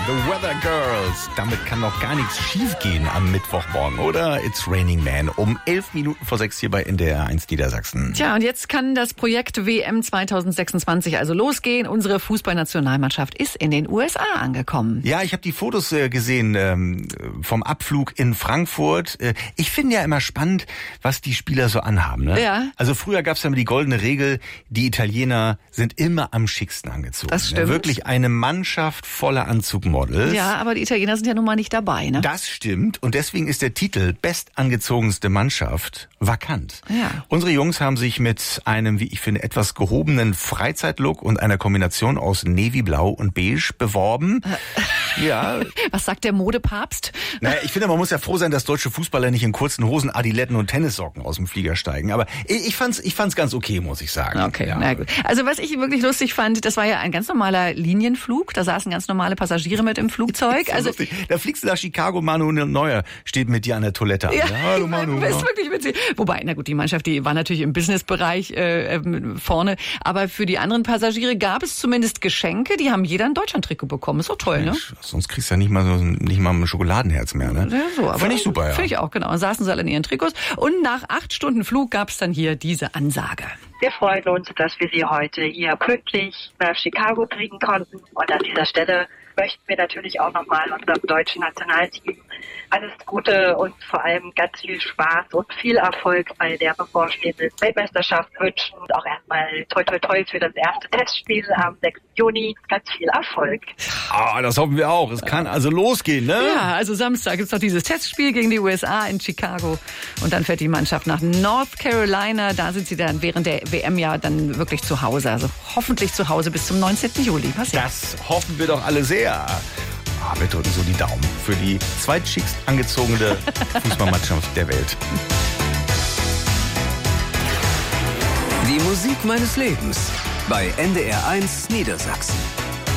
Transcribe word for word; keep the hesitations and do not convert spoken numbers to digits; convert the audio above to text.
The Weather Girls. Damit kann doch gar nichts schiefgehen am Mittwochmorgen, oder? It's Raining Man. Um elf Minuten vor sechs hier bei N D R eins Niedersachsen. Tja, und jetzt kann das Projekt W M zwanzig sechsundzwanzig also losgehen. Unsere Fußballnationalmannschaft ist in den U S A angekommen. Ja, ich habe die Fotos äh, gesehen ähm, vom Abflug in Frankfurt. Äh, ich finde ja immer spannend, was die Spieler so anhaben. Ne? Ja. Also früher gab es ja immer die goldene Regel, die Italiener sind immer am schicksten angezogen. Das stimmt. Ja, wirklich eine Mannschaft voller Anzugmodels. Ja, aber die Italiener sind ja nun mal nicht dabei, ne? Das stimmt. Und deswegen ist der Titel bestangezogenste Mannschaft vakant. Ja. Unsere Jungs haben sich mit einem, wie ich finde, etwas gehobenen Freizeitlook und einer Kombination aus Navyblau und Beige beworben. Ja. Was sagt der Modepapst? Naja, ich finde, man muss ja froh sein, dass deutsche Fußballer nicht in kurzen Hosen, Adiletten und Tennissocken aus dem Flieger steigen. Aber ich fand's, ich fand's ganz okay, muss ich sagen. Okay, ja. na gut. Also was ich wirklich lustig fand, das war ja ein ganz normaler Linienflug. Da saßen ganz normale Passagiere mit im Flugzeug. Also lustig. Da fliegst du nach Chicago, Manu Neuer steht mit dir an der Toilette. Ja, an. Hallo Manu. Das ist wirklich witzig. Wobei, na gut, die Mannschaft, die war natürlich im Businessbereich äh, äh, vorne. Aber für die anderen Passagiere gab es zumindest Geschenke. Die haben jeder ein Deutschland-Trikot bekommen. Ist doch toll, Mensch, ne? Sonst kriegst du ja nicht mal so nicht mal ein Schokoladenherz mehr, ne? Ja, so, aber Finde ich super, ja. Finde ich auch, genau. Und saßen sie alle in ihren Trikots. Und nach acht Stunden Flug gab es dann hier diese Ansage. Wir freuen uns, dass wir Sie heute hier pünktlich nach Chicago kriegen konnten. Und an dieser Stelle möchten wir natürlich auch nochmal unserem deutschen Nationalteam alles Gute und vor allem ganz viel Spaß und viel Erfolg bei der bevorstehenden Weltmeisterschaft wünschen. Und auch erstmal toi toi toi für das erste Testspiel am sechsten Juni. Ganz viel Erfolg. Ah, das hoffen wir auch. Es kann also losgehen, ne? Ja, also Samstag gibt's noch dieses Testspiel gegen die U S A in Chicago. Und dann fährt die Mannschaft nach North Carolina. Da sind sie dann während der W M ja dann wirklich zu Hause. Also hoffentlich zu Hause bis zum neunzehnten Juli. Was ja? Das hoffen wir doch alle sehr. Ah, wir drücken so die Daumen für die zweitschickst angezogene Fußballmannschaft der Welt. Die Musik meines Lebens bei N D R eins Niedersachsen.